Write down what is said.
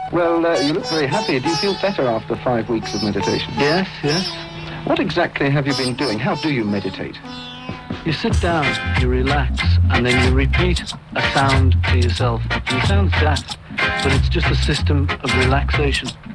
Well, you look very happy. Do you feel better after 5 weeks of meditation? Yes. What exactly have you been doing? How do you meditate? You sit down, you relax, and then you repeat a sound to yourself. And it sounds daft, but it's just a system of relaxation.